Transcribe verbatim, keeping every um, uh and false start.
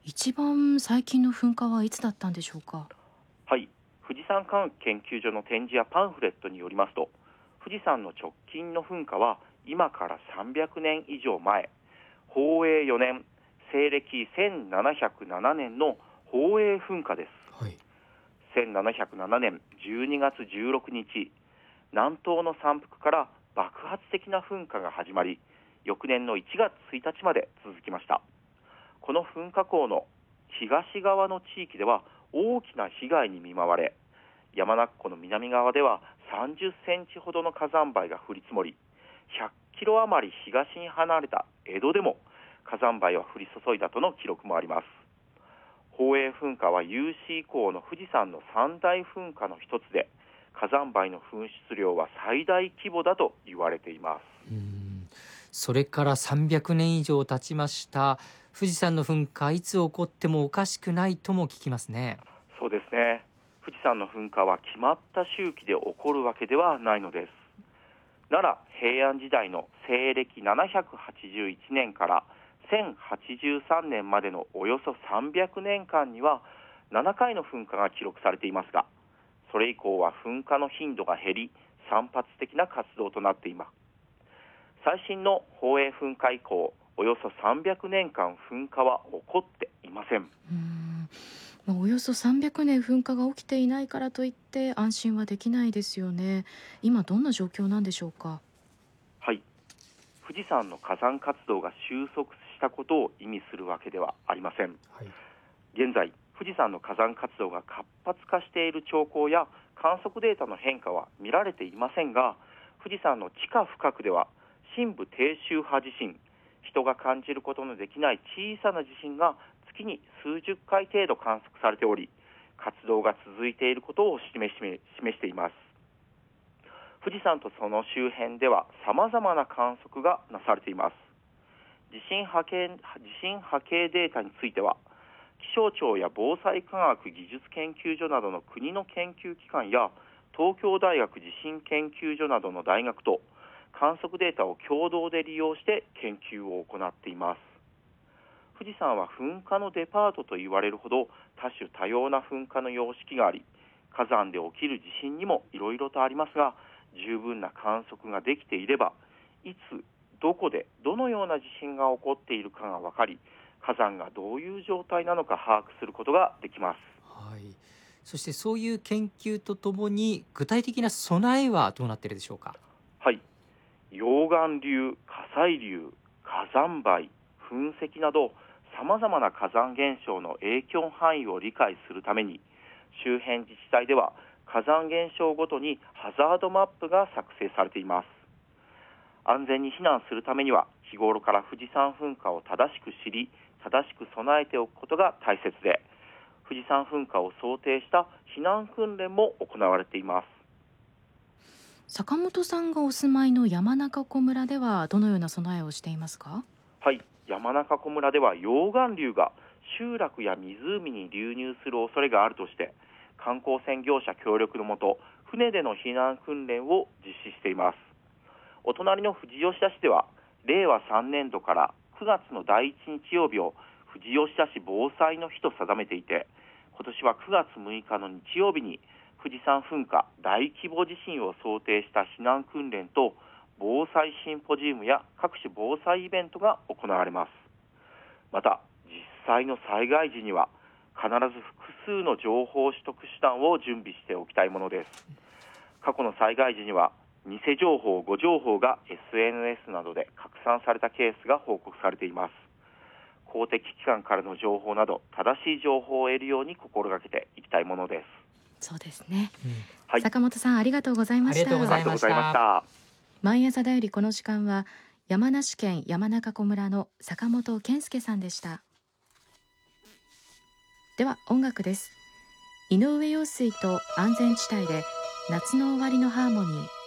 一番最近の噴火はいつだったんでしょうか？ はい、富士山科学研究所の展示やパンフレットによりますと、富士山の直近の噴火は今からさんびゃくねん以上前、宝永よねん、西暦せんななひゃくななねんの宝永噴火です。 はい。 せんななひゃくななねんじゅうにがつじゅうろくにち、南東の山腹から爆発的な噴火が始まり、翌年のいちがつついたちまで続きました。この噴火口の東側の地域では大きな被害に見舞われ、山中湖の南側ではさんじゅっセンチほどの火山灰が降り積もり、ひゃっキロ余り東に離れた江戸でも火山灰は降り注いだとの記録もあります。宝永噴火は有史以降の富士山の三大噴火の一つで、火山灰の噴出量は最大規模だと言われています。 うーんそれからさんびゃくねん以上経ちました。富士山の噴火、いつ起こってもおかしくないとも聞きますね。 そうですね。富士山の噴火は決まった周期で起こるわけではないのです。奈良平安時代の西暦ななひゃくはちじゅういちねんからせんはちじゅうさんねんまでのおよそさんびゃくねんかんにはななかいの噴火が記録されていますが、それ以降は噴火の頻度が減り、散発的な活動となっています。最新の宝永噴火以降、およそさんびゃくねんかん噴火は起こっていません。 うーん、まあ、およそさんびゃくねん噴火が起きていないからといって安心はできないですよね。今どんな状況なんでしょうか？ はい、富士山の火山活動が収束したことを意味するわけではありません。 はい。 現在、富士山の火山活動が活発化している兆候や観測データの変化は見られていませんが、富士山の地下深くでは深部低周波地震、人が感じることのできない小さな地震が月に数十回程度観測されており、活動が続いていることを示し示しています。富士山とその周辺では様々な観測がなされています。地震波形、地震波形データについては、気象庁や防災科学技術研究所などの国の研究機関や東京大学地震研究所などの大学と観測データを共同で利用して研究を行っています。富士山は噴火のデパートと言われるほど多種多様な噴火の様式があり、火山で起きる地震にもいろいろとありますが、十分な観測ができていれば、いつどこでどのような地震が起こっているかが分かり、火山がどういう状態なのか把握することができます。 はい。そしてそういう研究とともに具体的な備えはどうなっているでしょうか？ はい、溶岩流、火砕流、火山灰、噴石など様々な火山現象の影響範囲を理解するために、周辺自治体では火山現象ごとにハザードマップが作成されています。安全に避難するためには、日頃から富士山噴火を正しく知り、正しく備えておくことが大切で、富士山噴火を想定した避難訓練も行われています。 坂本さんがお住まいの山中湖村ではどのような備えをしていますか？ はい、山中湖村では溶岩流が集落や湖に流入する恐れがあるとして、観光船業者協力のもと、船での避難訓練を実施しています。お隣の富士吉田市では、れいわさんねんどからくがつのだいいち日曜日を富士吉田市防災の日と定めていて、今年はくがつむいかの日曜日に富士山噴火大規模地震を想定した避難訓練と防災シンポジウムや各種防災イベントが行われます。また、実際の災害時には必ず複数の情報取得手段を準備しておきたいものです。過去の災害時には偽情報、誤情報が エスエヌエス などで拡散されたケースが報告されています。公的機関からの情報など正しい情報を得るように心がけていきたいものです。 そうですね、 うん、 はい、 坂本さんありがとうございました。 ありがとうございました。 ありがとうございました。 毎朝だよりこの時間は山梨県山中湖村の坂本健介さんでした。では音楽です。井上陽水と安全地帯で夏の終わりのハーモニー。